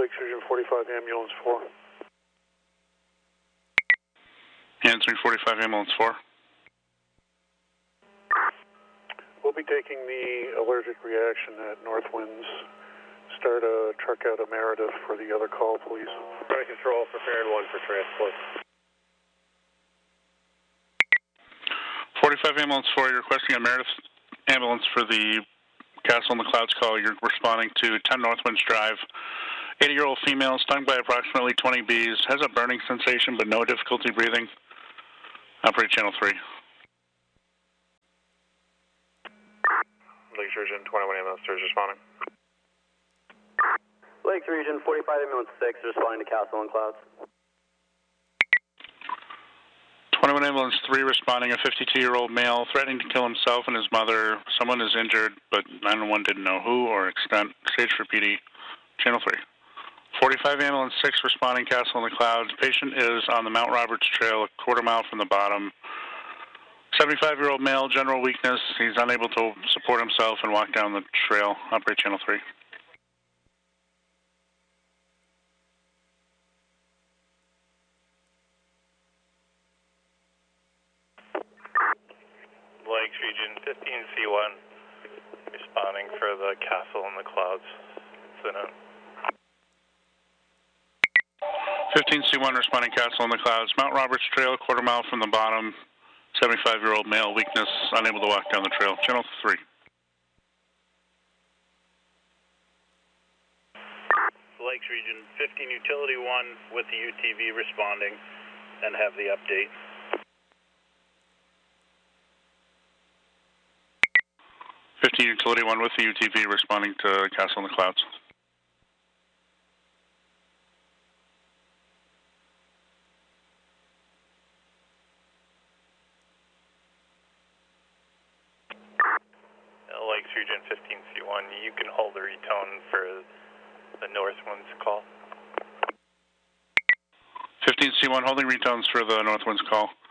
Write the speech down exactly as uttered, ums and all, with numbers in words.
Lakes Region forty-five, Ambulance four. Answering forty-five, Ambulance four. We'll be taking the allergic reaction at Northwinds. Start a truck out of Meredith for the other call, please. Running control, preparing one for transport. forty-five, Ambulance four, you're requesting a Meredith ambulance for the Castle in the Clouds call. You're responding to ten Northwinds Drive. eighty-year-old female, stung by approximately twenty bees, has a burning sensation but no difficulty breathing. Operate channel three. Lakes Region twenty-one ambulance is responding. Lakes Region forty-five ambulance six responding to Castle and Clouds. twenty-one ambulance three responding, a fifty-two-year-old male threatening to kill himself and his mother. Someone is injured, but nine one one didn't know who or extent. Stage for P D. Channel three. forty-five ambulance six responding, Castle in the Clouds. Patient is on the Mount Roberts Trail, a quarter mile from the bottom. seventy-five-year-old male, general weakness. He's unable to support himself and walk down the trail. Operate channel three. Lakes Region fifteen C one responding for the Castle in the Clouds incident. fifteen C one responding, Castle in the Clouds. Mount Roberts Trail, a quarter mile from the bottom. seventy-five-year-old male, weakness, unable to walk down the trail. Channel three. Lakes Region fifteen Utility one with the U T V responding and have the update. fifteen Utility one with the U T V responding to Castle in the Clouds. Lakes Region fifteen C one, you can hold the retone for the Northwinds call. fifteen C one holding retones for the Northwinds call.